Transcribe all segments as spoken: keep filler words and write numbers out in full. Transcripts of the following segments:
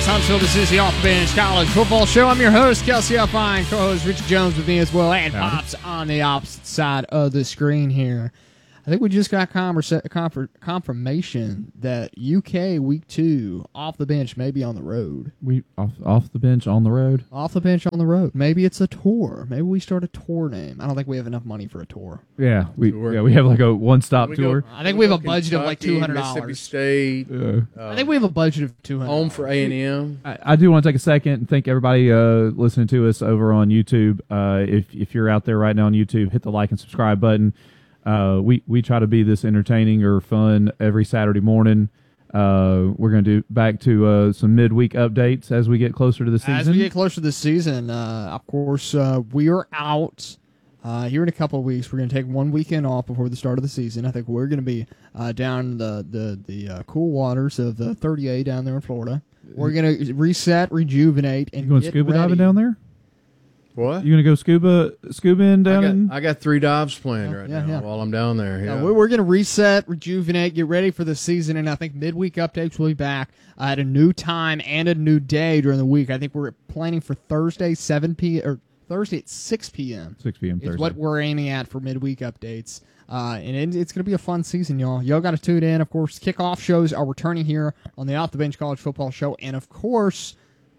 Huntsville. This is the Off the Bench College Football Show. I'm your host, Kelsey Alfine, co-host Richard Jones with me as well, and Howdy. Pops on the opposite side of the screen here. I think we just got conversa- confer- confirmation that U K Week two off the bench may be on the road. We off off the bench on the road. Off the bench on the road. Maybe it's a tour. Maybe we start a tour name. I don't think we have enough money for a tour. Yeah, we Tour. yeah we have like a one stop We tour. go- I think we have a go budget of like Kentucky, two hundred Mississippi dollars. State. Uh, uh, I think we have a budget of two hundred dollars. home for A and M. I, I do want to take a second and thank everybody uh, listening to us over on YouTube. Uh, if if you're out there right now on YouTube, hit the like and subscribe button. Uh, we we try to be this entertaining or fun every Saturday morning. Uh, we're going to do back to uh, some midweek updates as we get closer to the season. As we get closer to the season, uh, of course, uh, we are out uh, here in a couple of weeks. We're going to take one weekend off before the start of the season. I think we're going to be uh, down the the the uh, cool waters of the thirty-eight down there in Florida. We're going to reset, rejuvenate, and You going get scuba ready. diving down there? What? You going to go scuba scuba in I down got, in? I got three dives planned Yeah, right yeah, now yeah. while I'm down there. Uh, Yeah. we're we're going to reset, rejuvenate, get ready for the season, and I think midweek updates will be back uh, at a new time and a new day during the week. I think we're planning for Thursday, seven p or Thursday at six p.m. six p.m. It's Thursday. what we're aiming at for midweek updates. Uh, and it, it's going to be a fun season, y'all. Y'all got to tune in. Of course, kickoff shows are returning here on the Off the Bench College Football Show. And, of course,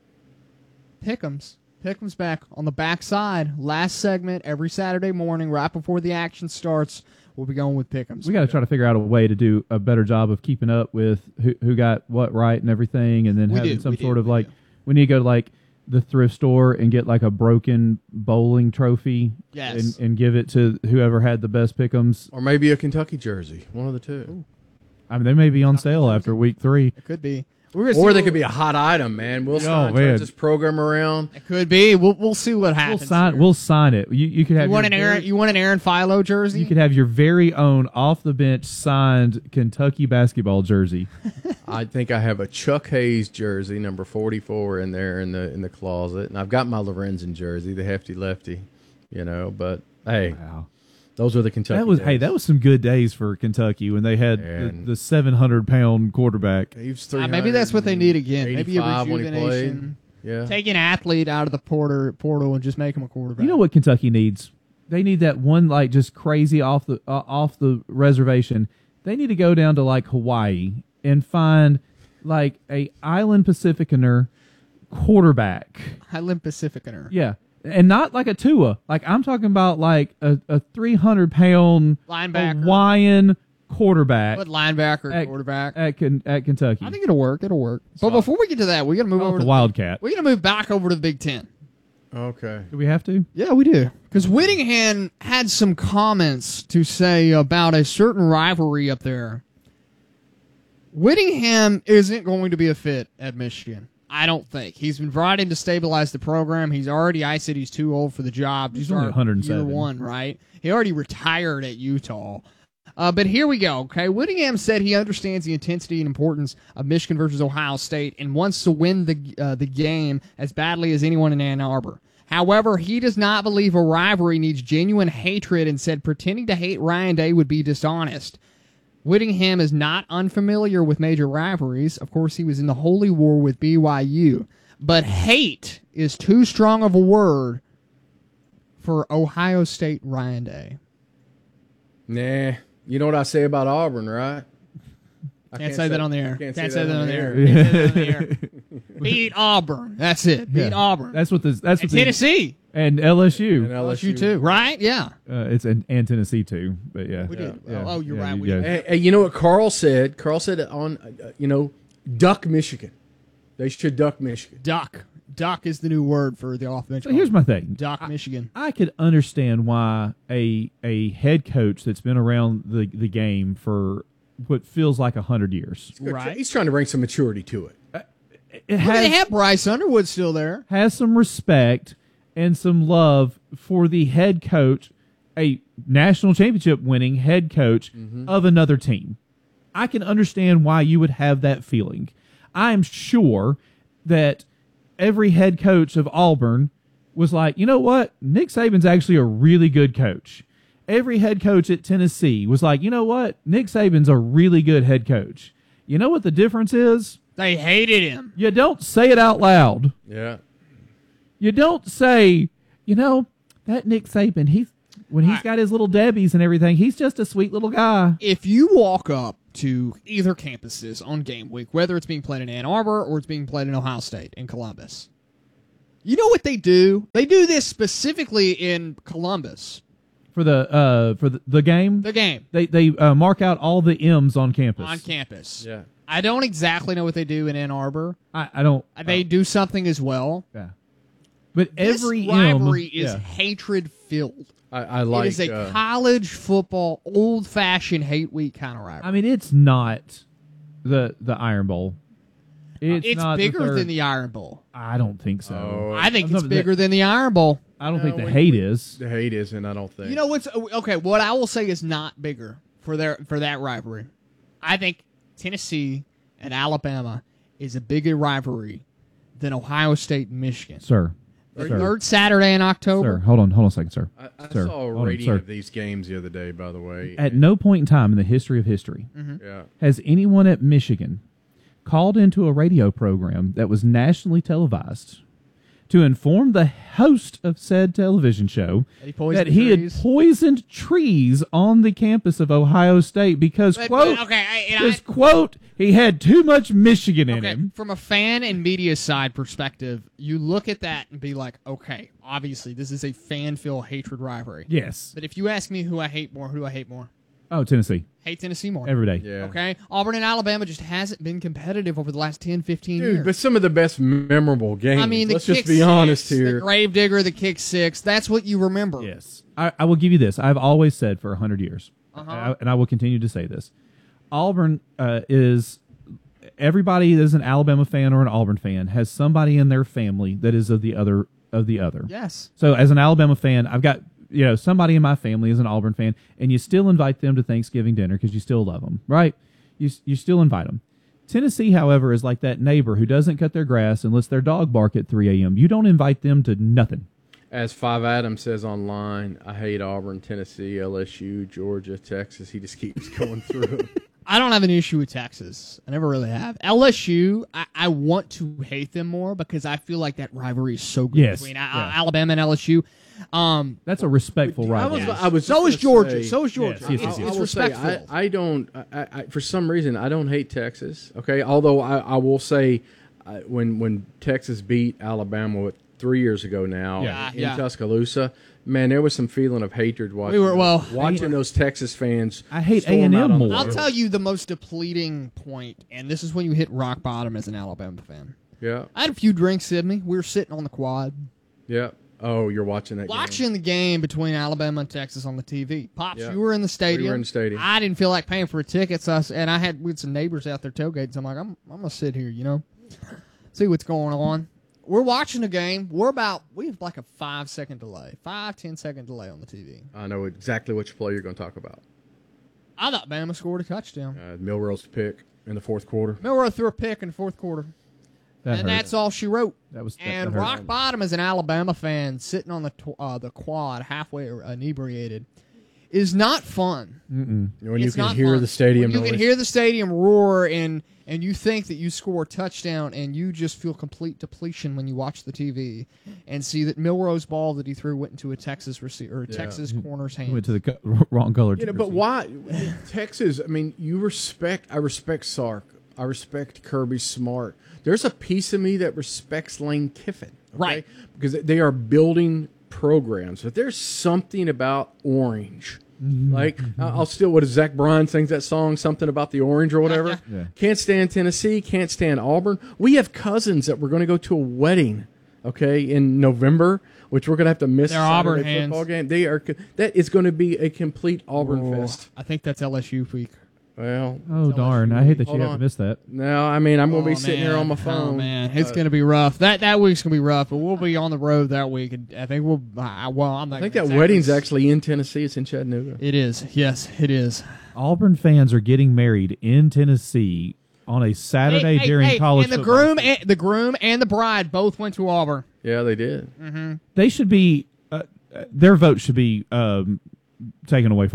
Pick'ems. Pick'ems back on the backside. Last segment every Saturday morning right before the action starts. We'll be going with Pick'ems. We got to try to figure out a way to do a better job of keeping up with who, who got what right and everything, and then We having do, some we sort do, of we like do. we need to go to like the thrift store and get like a broken bowling trophy, Yes. and, and give it to whoever had the best pick'ems. Or maybe a Kentucky jersey. One of the two. I mean, they may be on sale after week three. It could be. We're gonna see Or they what- could be a hot item, man. We'll Oh, start man. this program around. It could be. We'll we'll see what We'll happens. sign. here. We'll sign it. You, you could have you want your an Aaron? very- You want an Aaron Philo jersey? you could have your very own off the bench signed Kentucky basketball jersey. I think I have a Chuck Hayes jersey, number forty-four, in there in the in the closet, and I've got my Lorenzen jersey, the hefty lefty, you know. But hey, Wow. those are the Kentucky. That was days. hey, that was some good days for Kentucky when they had the, And- the seven hundred pound quarterback. He was Uh, maybe that's what they need again. Maybe a eighty-five when he rejuvenation. played. Yeah. Take an athlete out of the porter, portal and just make him a quarterback. You know what Kentucky needs? They need that one like just crazy off the uh, off the reservation. They need to go down to like Hawaii and find like a island Pacificaner quarterback. Highland Pacificaner. Yeah. And not like a Tua. Like I'm talking about like a, a three hundred pound Linebacker. Hawaiian quarterback Put linebacker, at, quarterback. at, Ken- at Kentucky. I think it'll work. It'll work. But before we get to that, we got to move Oh, over the to Wildcat. we got to move back over to the Big Ten. Okay. Do we have to? Yeah, we do. Because Whittingham had some comments to say about a certain rivalry up there. Whittingham isn't going to be a fit at Michigan. I don't think. He's been brought in to stabilize the program. He's already, I said he's too old for the job. He's to only start one hundred year seven. one, right? He already retired at Utah. Uh, but here we go, okay? Whittingham said he understands the intensity and importance of Michigan versus Ohio State and wants to win the uh, the game as badly as anyone in Ann Arbor. However, he does not believe a rivalry needs genuine hatred and said pretending to hate Ryan Day would be dishonest. Whittingham is not unfamiliar with major rivalries. Of course, he was in the Holy War with B Y U. But hate is too strong of a word for Ohio State Ryan Day. Nah. You know what I say about Auburn, right? I Can't, say, that on the air. Can't, Can't say, that on the air. Can't say that on the air. Beat Auburn. That's it. Beat Yeah. Auburn. That's what this. That's and what the- Tennessee. and L S U. And L S U too, right? Yeah. Uh, it's an, and Tennessee too, but yeah. We did. Yeah. Oh, you're Yeah, right. you We guys- did. Hey, hey, you know what Carl said? Carl said on, uh, you know, duck Michigan. They should duck Michigan. Duck. Duck is the new word for the offense. So here's my thing. Duck Michigan. I could understand why a a head coach that's been around the, the game for what feels like a hundred years. Right. He's trying to bring some maturity to it. It Look, has they have Bryce Underwood still there. has some respect and some love for the head coach, a national championship winning head coach of another team. I can understand why you would have that feeling. I am sure that every head coach of Auburn was like, you know what? Nick Saban's actually a really good coach. Every head coach at Tennessee was like, you know what? Nick Saban's a really good head coach. You know what the difference is? They hated him. You don't say it out loud. Yeah. You don't say, you know, that Nick Saban, he's when he's I- got his little Debbies and everything, he's just a sweet little guy. If you walk up to either campuses on game week, whether it's being played in Ann Arbor or it's being played in Ohio State, in Columbus, you know what they do? They do this specifically in Columbus. For the uh for the, the game, The game they they uh, mark out all the M's on campus. on campus. Yeah. I don't exactly know what they do in Ann Arbor. I, I don't. They do something as well. Yeah. But every this rivalry M, is yeah. hatred filled. I, I like. it is a uh, college football, old fashioned hate week kind of rivalry. I mean, it's not the the Iron Bowl. It's, it's not bigger the third, than the Iron Bowl. I don't think so. Oh, I think No, it's but bigger than the Iron Bowl. I don't No, think the when- hate is. the hate isn't. I don't think. You know what's okay? What I will say is not bigger for their for that rivalry. I think Tennessee and Alabama is a bigger rivalry than Ohio State and Michigan. Sir. The Sir. third Saturday in Sir, October. hold on, hold on a second, sir. I, I Sir, saw a hold on, rating sir. of these games the other day. By the way. At no point in time in the history of history Yeah. has anyone at Michigan called into a radio program that was nationally televised to inform the host of said television show That he poisoned that he trees. had poisoned trees on the campus of Ohio State because, But- quote, but, okay, I, and because, I, quote, he had too much Michigan in okay, him. from a fan and media side perspective, you look at that and be like, okay, obviously this is a fan-filled hatred rivalry. Yes. But if you ask me who I hate more, who do I hate more? Oh, Tennessee. Hate Tennessee more. Every day. Yeah. Okay? Auburn and Alabama just hasn't been competitive over the last ten, fifteen Dude, years. but some of the best memorable games. I mean, the Let's kick just be honest six, here. The Gravedigger, the kick six, that's what you remember. Yes. I, I will give you this. I've always said for one hundred years, Uh-huh. I- and I will continue to say this. Auburn uh, is, everybody that is an Alabama fan or an Auburn fan has somebody in their family that is of the other of the other. Yes. So as an Alabama fan, I've got, you know, somebody in my family is an Auburn fan, and you still invite them to Thanksgiving dinner because you still love them, right? You you still invite them. Tennessee, however, is like that neighbor who doesn't cut their grass and lets their dog bark at three a.m. You don't invite them to nothing. As Five Adam says online, I hate Auburn, Tennessee, L S U, Georgia, Texas. He just keeps going through. I don't have an issue with Texas. I never really have. L S U, I, I want to hate them more because I feel like that rivalry is so good Yes, between uh, yeah. Alabama and L S U. Um, That's a respectful I rivalry. was, I was so just is gonna Georgia. say- so is Georgia. Yes, yes, yes, it's yes. it's I will say, respectful. I, I don't. I, I, for some reason, I don't hate Texas. Okay, although I, I will say, uh, when when Texas beat Alabama what, three years ago now Yeah. in Yeah. Tuscaloosa, man, there was some feeling of hatred watching. We were- well, watching those Texas fans. I hate storm A and M out on the more. I'll field. tell you the most depleting point, and this is when you hit rock bottom as an Alabama fan. Yeah, I had a few drinks, Sydney. We were sitting on the quad, yeah. Oh, you're watching that. game. watching the game between Alabama and Texas on the T V. Pops, Yeah. you were in the stadium. We were in the stadium. I didn't feel like paying for a ticket, so I s and I had we had some neighbors out there tailgating. So I'm like, I'm I'm gonna sit here, you know, see what's going on. We're watching the game. We're about we have like a five second delay, five ten second delay on the T V. I know exactly which play you're going to talk about. I thought Bama scored a touchdown. Uh, Milrose's pick in the fourth quarter. Milroe threw a pick in the fourth quarter, That and hurt. that's all she wrote. That was that, And that hurt. rock bottom as an Alabama fan sitting on the tw- uh, the quad halfway inebriated is not fun. Mm-mm. When you It's can not hear fun. the stadium When you can noise. hear the stadium roar and and you think that you score a touchdown and you just feel complete depletion when you watch the T V and see that Milroe's ball that he threw went into a Texas receiver or Yeah. Texas corner's He hand. went to the co- wrong color. You know, but why Texas? I mean, you respect. I respect Sark. I respect Kirby Smart. There's a piece of me that respects Lane Kiffin, okay? Right. Because they are building programs. But there's something about orange. Like I'll still. What is Zach Bryan sings that song? Something about the orange or whatever. Yeah. Can't stand Tennessee. Can't stand Auburn. We have cousins that we're going to go to a wedding. Okay, in November, which we're going to have to miss. They're Saturday Auburn football hands. game. They are. That is going to be a complete Auburn Oh, fest. I think that's L S U week. Well, Oh darn! I hate that you Hold have on. to miss that. no, I mean I'm going to Oh, be sitting man. here on my phone. Oh man, it's Uh, going to be rough. That that week's going to be rough, but we'll be on the road that week, and I think we'll. Uh, well, I'm not. I think gonna that exactly- wedding's actually in Tennessee. It's in Chattanooga. It is. Yes, it is. Auburn fans are getting married in Tennessee on a Saturday Hey, hey, during hey, college and the football groom season. and the groom and the bride both went to Auburn. Yeah, they did. Mm-hmm. They should be. Uh, uh, their vote should be um, taken away from them.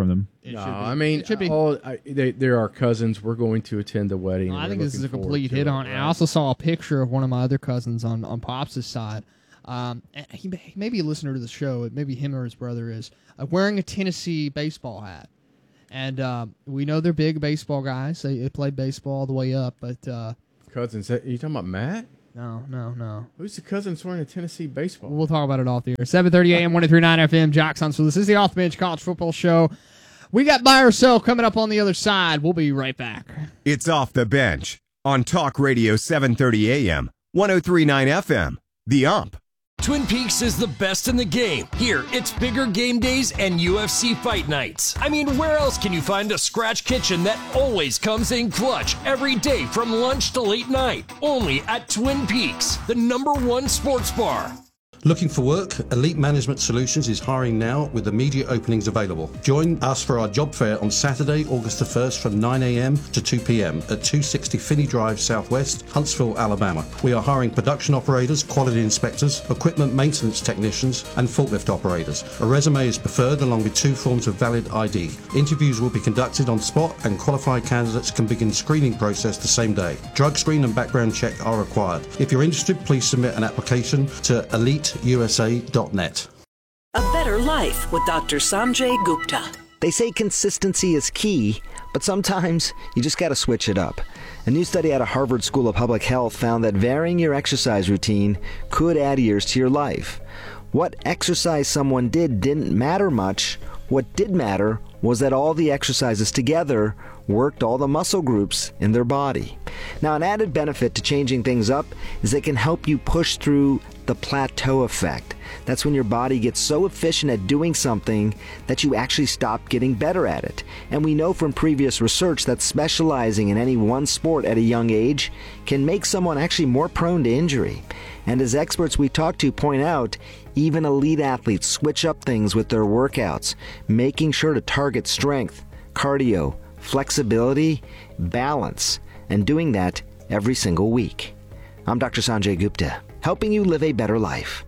It no, should be. I mean, it should be. all I, they, they're our cousins. We're going to attend the wedding. Well, I and think we're this is a looking complete forward hit to on. it, I right? also saw a picture of one of my other cousins on on Pops' side. Um, and he, may- he may be a listener to the show. Maybe him or his brother is uh, wearing a Tennessee baseball hat. And uh, we know they're big baseball guys. They, they played baseball all the way up. But uh, Cousins, are you talking about Matt? no, no, no. Who's the cousin wearing a Tennessee baseball? We'll talk about it off the air. seven thirty a.m., one oh three point nine F M, Jock Sounds. So this is the Off the Bench College Football Show. We got Buy or Sell coming up on the other side. We'll be right back. It's Off the Bench on Talk Radio seven thirty A M, one oh three point nine F M, The Ump. Twin Peaks is the best in the game. Here, it's bigger game days and U F C fight nights. I mean, where else can you find a scratch kitchen that always comes in clutch every day from lunch to late night? Only at Twin Peaks, the number one sports bar. Looking for work? Elite Management Solutions is hiring now with immediate openings available. Join us for our job fair on Saturday, August the first from nine a m to two p m at two sixty Finney Drive Southwest, Huntsville, Alabama. We are hiring production operators, quality inspectors, equipment maintenance technicians, and forklift operators. A resume is preferred along with two forms of valid I D. Interviews will be conducted on spot and qualified candidates can begin screening process the same day. Drug screen and background check are required. If you're interested, please submit an application to elite U S A dot net. A better life with Doctor Sanjay Gupta. They say consistency is key, but sometimes you just got to switch it up. A new study out of Harvard School of Public Health found that varying your exercise routine could add years to your life. What exercise someone did didn't matter much. What did matter was that all the exercises together worked all the muscle groups in their body. Now, an added benefit to changing things up is it can help you push through the plateau effect. That's when your body gets so efficient at doing something that you actually stop getting better at it. And we know from previous research that specializing in any one sport at a young age can make someone actually more prone to injury. And as experts we talk to point out, even elite athletes switch up things with their workouts, making sure to target strength, cardio, flexibility, balance, and doing that every single week. I'm Doctor Sanjay Gupta, helping you live a better life.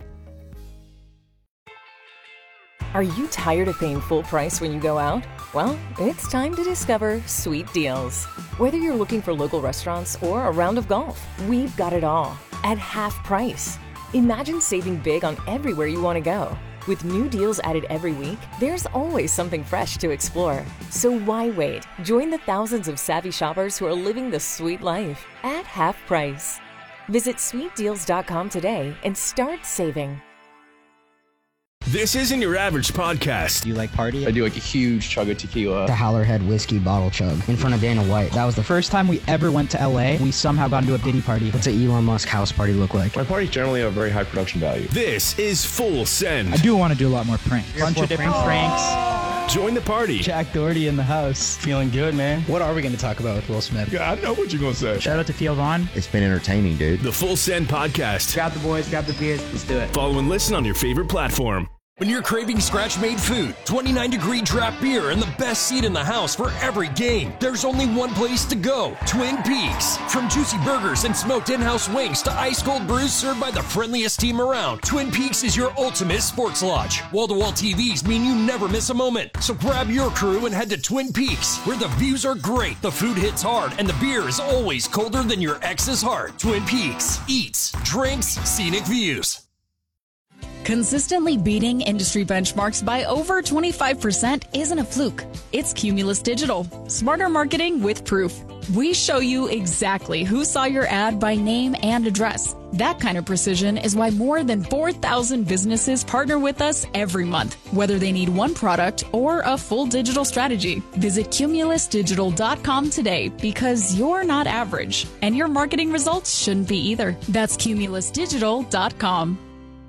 Are you tired of paying full price when you go out? Well, it's time to discover Sweet Deals. Whether you're looking for local restaurants or a round of golf, we've got it all at half price. Imagine saving big on everywhere you want to go. With new deals added every week, there's always something fresh to explore. So why wait? Join the thousands of savvy shoppers who are living the sweet life at half price. Visit sweet deals dot com today and start saving. This isn't your average podcast. Do you like party? I do like a huge chug of tequila. The Howlerhead whiskey bottle chug in front of Dana White. That was the first time we ever went to L A. We somehow got into a Diddy party. What's an Elon Musk house party look like? My parties generally have very high production value. This is Full Send. I do want to do a lot more pranks. A bunch of different pranks. pranks. Join the party. Jack Doherty in the house. Feeling good, man. What are we going to talk about with Will Smith? Yeah, I know what you're going to say. Shout out to Theo Vaughn. It's been entertaining, dude. The Full Send podcast. Grab the boys, grab the beers, let's do it. Follow and listen on your favorite platform. When you're craving scratch-made food, twenty-nine degree draft beer, and the best seat in the house for every game, there's only one place to go, Twin Peaks. From juicy burgers and smoked in-house wings to ice-cold brews served by the friendliest team around, Twin Peaks is your ultimate sports lodge. Wall-to-wall T Vs mean you never miss a moment. So grab your crew and head to Twin Peaks, where the views are great, the food hits hard, and the beer is always colder than your ex's heart. Twin Peaks. Eats, drinks, scenic views. Consistently beating industry benchmarks by over twenty-five percent isn't a fluke. It's Cumulus Digital. Smarter marketing with proof. We show you exactly who saw your ad by name and address. That kind of precision is why more than four thousand businesses partner with us every month, whether they need one product or a full digital strategy. Visit cumulus digital dot com today because you're not average, and your marketing results shouldn't be either. That's cumulus digital dot com.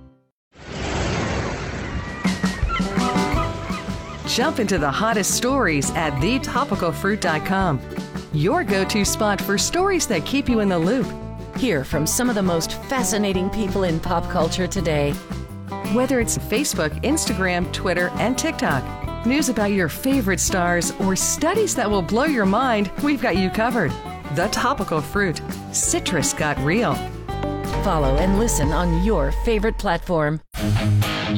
Jump into the hottest stories at the topical fruit dot com. Your go-to spot for stories that keep you in the loop. Hear from some of the most fascinating people in pop culture today. Whether it's Facebook, Instagram, Twitter, and TikTok, news about your favorite stars, or studies that will blow your mind, we've got you covered. The Topical Fruit. Citrus got real. Follow and listen on your favorite platform.